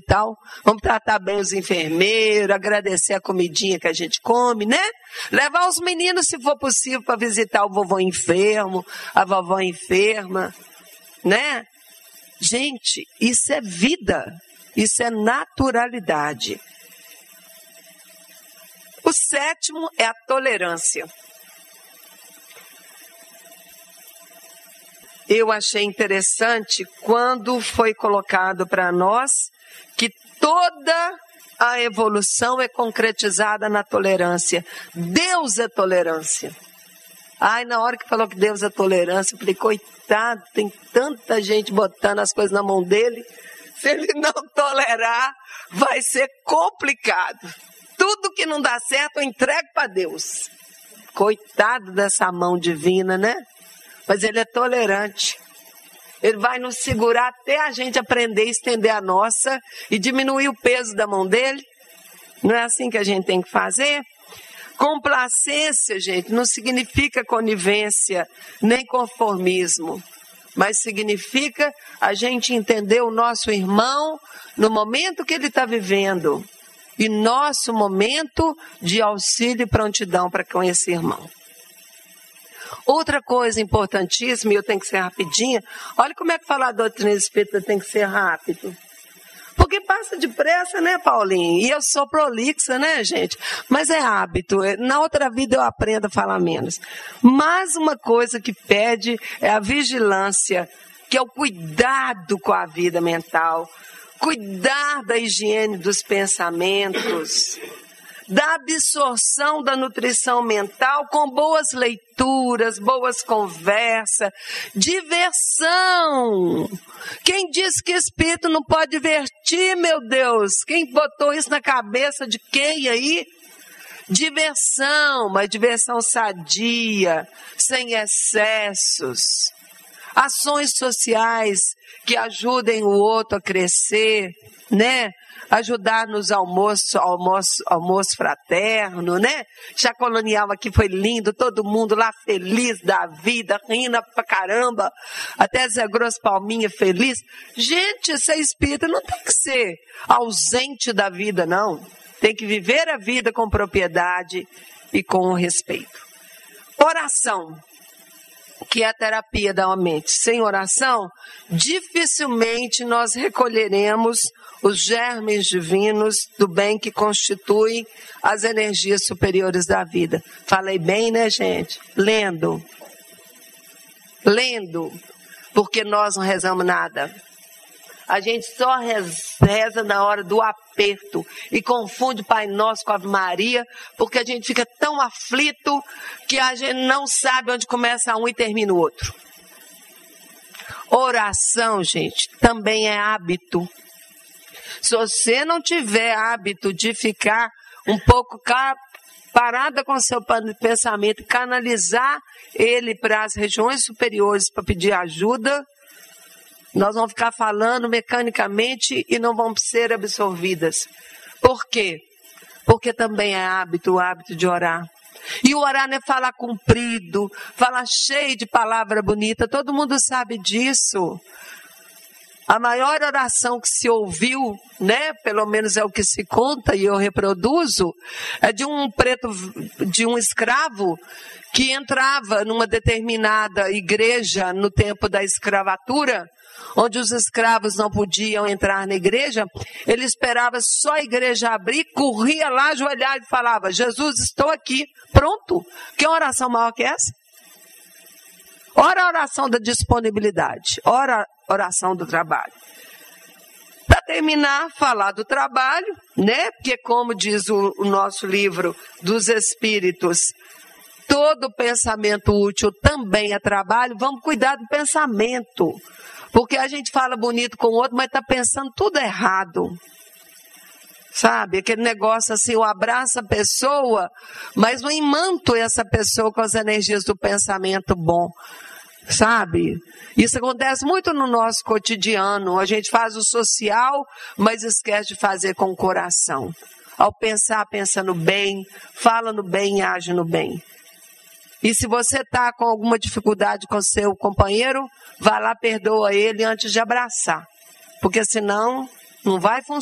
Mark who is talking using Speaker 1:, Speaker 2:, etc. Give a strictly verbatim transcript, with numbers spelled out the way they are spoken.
Speaker 1: hospital, vamos tratar bem os enfermeiros, agradecer a comidinha que a gente come, né? Levar os meninos, se for possível, para visitar o vovô enfermo, a vovó enferma, né? Gente, isso é vida, isso é naturalidade. O sétimo é a tolerância. Eu achei interessante quando foi colocado para nós que toda a evolução é concretizada na tolerância. Deus é tolerância. Ai, na hora que falou que Deus é tolerância, eu falei, coitado, tem tanta gente botando as coisas na mão dele. Se ele não tolerar, vai ser complicado. Tudo que não dá certo, eu entrego para Deus. Coitado dessa mão divina, né? Mas ele é tolerante. Ele vai nos segurar até a gente aprender a estender a nossa e diminuir o peso da mão dele. Não é assim que a gente tem que fazer? Complacência, gente, não significa conivência, nem conformismo. Mas significa a gente entender o nosso irmão no momento que ele está vivendo. E nosso momento de auxílio e prontidão para com esse irmão. Outra coisa importantíssima, e eu tenho que ser rapidinha, olha como é que falar a doutrina espírita tem que ser rápido. Porque passa depressa, né, Paulinho? E eu sou prolixa, né, gente? Mas é hábito. Na outra vida eu aprendo a falar menos. Mas uma coisa que pede é a vigilância, que é o cuidado com a vida mental, cuidar da higiene dos pensamentos, da absorção da nutrição mental com boas leituras, boas conversas, diversão. Quem disse que espírito não pode divertir, meu Deus? Quem botou isso na cabeça de quem aí? Diversão, mas diversão sadia, sem excessos. Ações sociais que ajudem o outro a crescer, né? Ajudar nos almoços, almoço, almoço fraterno, né? Já colonial aqui foi lindo, todo mundo lá feliz da vida, rindo pra caramba, até Zé Grosso Palminha feliz. Gente, ser espírita não tem que ser ausente da vida, não. Tem que viver a vida com propriedade e com respeito. Oração, que é a terapia da mente. Sem oração, dificilmente nós recolheremos os germes divinos do bem que constituem as energias superiores da vida. Falei bem, né, gente? Lendo. Lendo. Porque nós não rezamos nada. A gente só reza na hora do aperto e confunde Pai Nosso com Ave Maria, porque a gente fica tão aflito que a gente não sabe onde começa um e termina o outro. Oração, gente, também é hábito. Se você não tiver hábito de ficar um pouco parada com seu pensamento e canalizar ele para as regiões superiores para pedir ajuda, nós vamos ficar falando mecanicamente e não vamos ser absorvidas. Por quê? Porque também é hábito, o hábito de orar. E o orar não é falar comprido, falar cheio de palavra bonita, todo mundo sabe disso. A maior oração que se ouviu, né, pelo menos é o que se conta e eu reproduzo, é de um preto, de um escravo que entrava numa determinada igreja no tempo da escravatura, onde os escravos não podiam entrar na igreja. Ele esperava só a igreja abrir, corria lá, ajoelhava e falava: Jesus, estou aqui, pronto. Que oração maior que essa? Ora a oração da disponibilidade, ora a oração do trabalho. Para terminar, falar do trabalho, né? Porque como diz o, o nosso livro dos Espíritos, todo pensamento útil também é trabalho. Vamos cuidar do pensamento, porque a gente fala bonito com o outro, mas está pensando tudo errado. Sabe, aquele negócio assim, eu abraço a pessoa, mas não imanto essa pessoa com as energias do pensamento bom. Sabe? Isso acontece muito no nosso cotidiano. A gente faz o social, mas esquece de fazer com o coração. Ao pensar, pensa no bem, fala no bem e age no bem. E se você está com alguma dificuldade com seu companheiro, vá lá, perdoa ele antes de abraçar. Porque senão não vai funcionar.